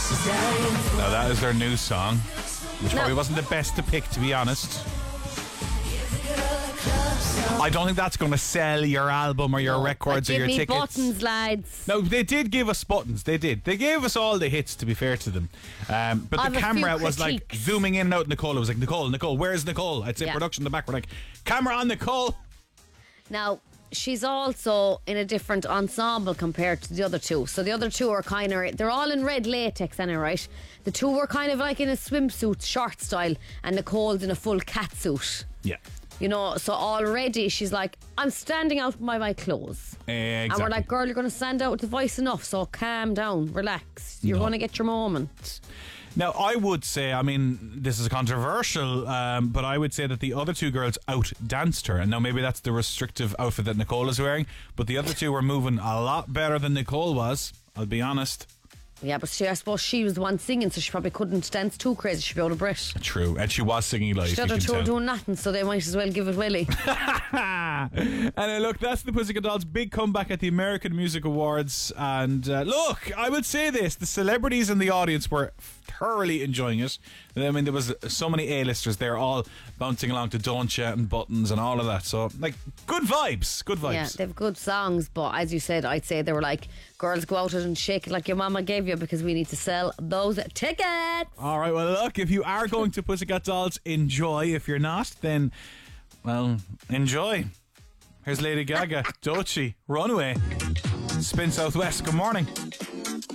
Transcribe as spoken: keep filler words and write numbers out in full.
Now that is their new song, which probably wasn't the best to pick, to be honest. I don't think that's going to sell your album or your no, records or your me tickets. Buttons, lads. No, they did give us buttons. They did. They gave us all the hits, to be fair to them. Um, but I the camera was like critiques. zooming in and out. Nicole, it was like, Nicole, Nicole, where's Nicole? I'd say yeah. production in the back were like, camera on Nicole. Now, she's also in a different ensemble compared to the other two. So the other two are kind of, they're all in red latex anyway, right? The two were kind of like in a swimsuit, short style, and Nicole's in a full catsuit. Yeah. You know, so already she's like, I'm standing out by my clothes. Exactly. And we're like, girl, you're going to stand out with the voice enough, so calm down, relax. You're no. going to get your moment. Now, I would say, I mean, this is controversial, um, but I would say that the other two girls out-danced her. And now maybe that's the restrictive outfit that Nicole is wearing, but the other two were moving a lot better than Nicole was, I'll be honest. Yeah, but she, I suppose she was the one singing, so she probably couldn't dance too crazy. She'd be out of breath. True, and she was singing live. She had her two doing nothing, so they might as well give it Willie. And uh, look, that's the Pussycat Dolls' big comeback at the American Music Awards. And uh, look, I would say this: the celebrities in the audience were thoroughly enjoying it. I mean, there was so many A-listers there, all bouncing along to Don't Ya and Buttons and all of that. So, like, good vibes, good vibes. Yeah, they've good songs, but as you said, I'd say they were like, girls, go out and shake it like your mama gave you, because we need to sell those tickets. All right, well, look, if you are going to Pussycat Dolls, enjoy. If you're not, then, well, enjoy. Here's Lady Gaga, Doechii, Runaway, Spin Southwest. Good morning.